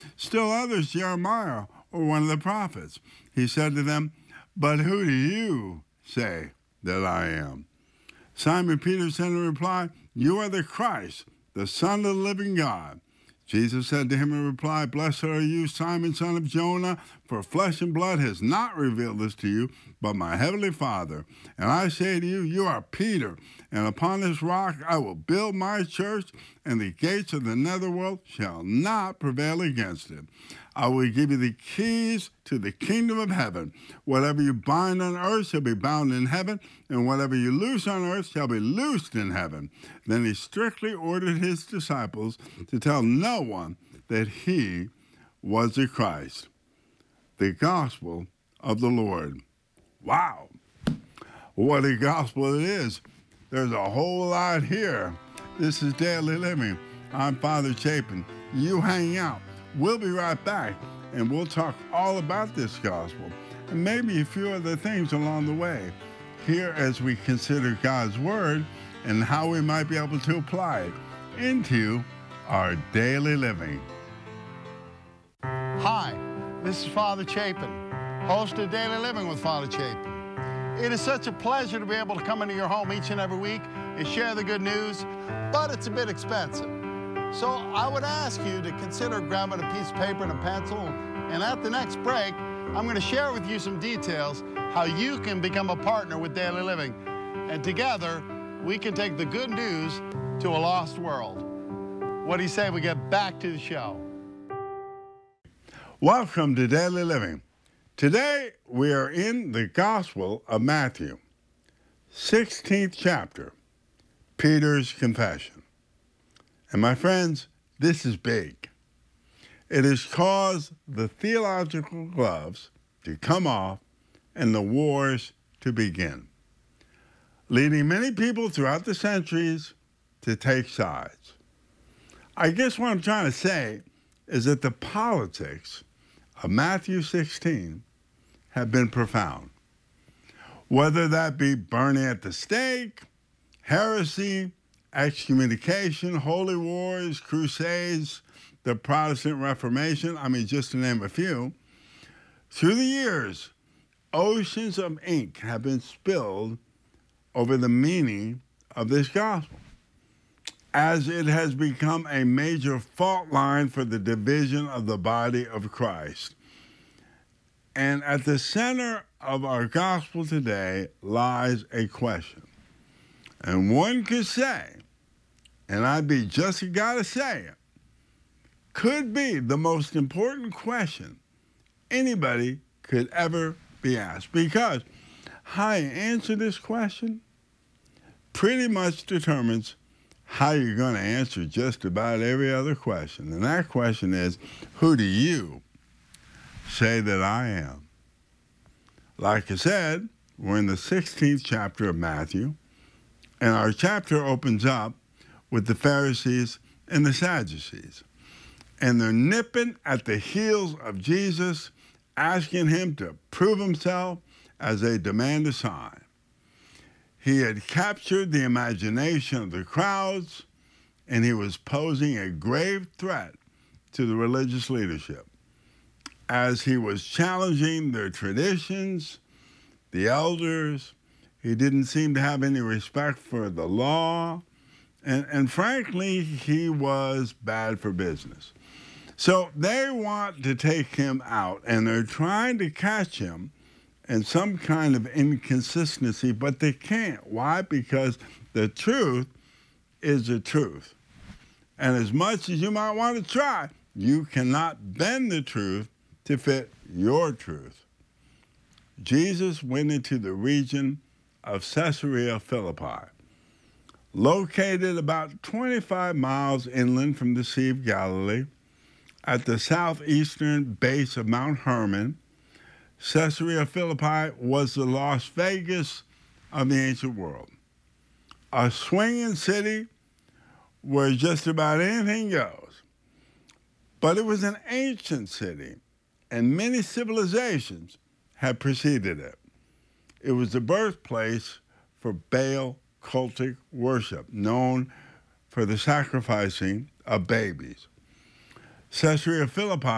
Still others, Jeremiah or one of the prophets. He said to them, "But who do you say that I am?" Simon Peter said in reply, "You are the Christ, the Son of the living God." Jesus said to him in reply, "Blessed are you, Simon, son of Jonah, for flesh and blood has not revealed this to you, but my heavenly Father. And I say to you, you are Peter, and upon this rock I will build my church, and the gates of the netherworld shall not prevail against it. I will give you the keys to the kingdom of heaven. Whatever you bind on earth shall be bound in heaven, and whatever you loose on earth shall be loosed in heaven." Then he strictly ordered his disciples to tell no one that he was the Christ. The gospel of the Lord. Wow. What a gospel it is. There's a whole lot here. This is Daily Living. I'm Father Chapin. You hang out. We'll be right back, and we'll talk all about this gospel and maybe a few other things along the way here as we consider God's Word and how we might be able to apply it into our daily living. Hi, this is Father Chapin, host of Daily Living with Father Chapin. It is such a pleasure to be able to come into your home each and every week and share the good news, but it's a bit expensive. So I would ask you to consider grabbing a piece of paper and a pencil, and at the next break, I'm going to share with you some details how you can become a partner with Daily Living. And together, we can take the good news to a lost world. What do you say we get back to the show? Welcome to Daily Living. Today, we are in the Gospel of Matthew, 16th chapter, Peter's confession. And my friends, this is big. It has caused the theological gloves to come off and the wars to begin, leading many people throughout the centuries to take sides. I guess what I'm trying to say is that the politics of Matthew 16 have been profound. Whether that be burning at the stake, heresy, excommunication, holy wars, crusades, the Protestant Reformation, just to name a few. Through the years, oceans of ink have been spilled over the meaning of this gospel, as it has become a major fault line for the division of the body of Christ. And at the center of our gospel today lies a question. And one could say, and I'd be just a guy to say it, could be the most important question anybody could ever be asked. Because how you answer this question pretty much determines how you're going to answer just about every other question. And that question is, who do you say that I am? Like I said, we're in the 16th chapter of Matthew, and our chapter opens up with the Pharisees and the Sadducees. And they're nipping at the heels of Jesus, asking him to prove himself as they demand a sign. He had captured the imagination of the crowds, and he was posing a grave threat to the religious leadership as he was challenging their traditions, the elders. He didn't seem to have any respect for the law, and frankly, he was bad for business. So they want to take him out, and they're trying to catch him in some kind of inconsistency, but they can't. Why? Because the truth is the truth. And as much as you might want to try, you cannot bend the truth to fit your truth. Jesus went into the region of Caesarea Philippi, located about 25 miles inland from the Sea of Galilee, at the southeastern base of Mount Hermon. Caesarea Philippi was the Las Vegas of the ancient world, a swinging city where just about anything goes. But it was an ancient city, and many civilizations had preceded it. It was the birthplace for Baal cultic worship, known for the sacrificing of babies. Caesarea Philippi